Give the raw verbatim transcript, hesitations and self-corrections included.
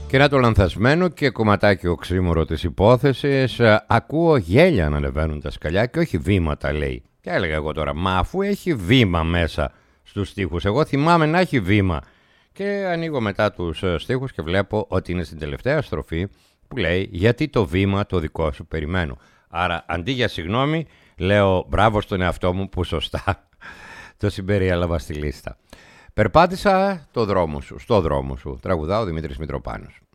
Και να το λανθασμένο και κομματάκι οξύμορο της υπόθεσης, ακούω γέλια να ανεβαίνουν τα σκαλιά και όχι βήματα, λέει. Και έλεγα εγώ τώρα, μα αφού έχει βήμα μέσα στους στίχους, εγώ θυμάμαι να έχει βήμα. Και ανοίγω μετά τους στίχους και βλέπω ότι είναι στην τελευταία στροφή που λέει γιατί το βήμα το δικό σου περιμένω. Άρα αντί για συγγνώμη λέω μπράβο στον εαυτό μου που σωστά το συμπεριέλαβα στη λίστα. Περπάτησα το δρόμο σου, στο δρόμο σου, τραγουδά ο Δημήτρης Μητροπάνος.